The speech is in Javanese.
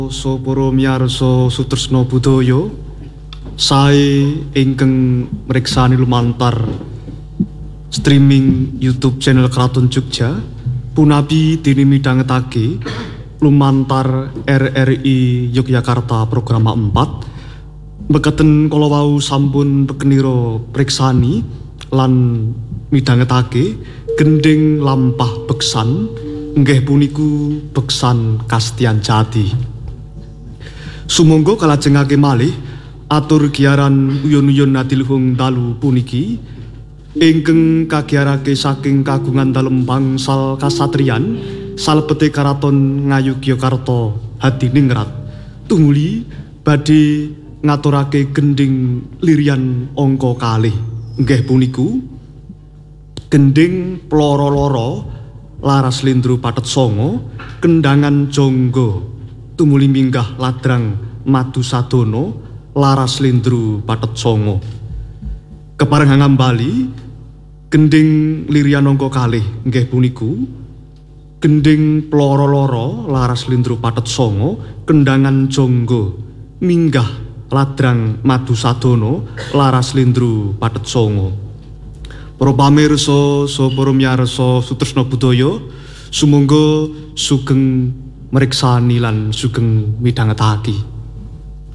Para miyarsa sutresna budaya sae ingkang mriksani lumantar streaming YouTube channel Kraton Jogja punapi dene midhangetake lumantar RRI Yogyakarta program 4 mekaten kala wau sampun pekenira priksani lan midhangetake gending lampah beksan nggih puniku beksan Kastian Jati. Sumangga kalajengake malih atur giaran uyon-uyon adiluhung dalu puniki ingkang kagiarake saking kagungan dalem bangsal kasatriyan salebete karaton Ngayogyakarta Hadiningrat tumuli badhe ngaturake gending lirian angka kalih nggih puniku gending ploro-loro laras lindru patet songo kendangan jonggo tumuli minggah ladrang madu sadono laras lindru patet songo kepareng ngambali gending lirian angka kalih nggih puniku gending ploro-loro laras lindru patet songo kendangan jonggo minggah ladrang madu sadono laras lindru patet songo. Para pamirsa saha para miyarsa sutresna budaya sumangga sugeng mriksani lan sugeng midhangetake.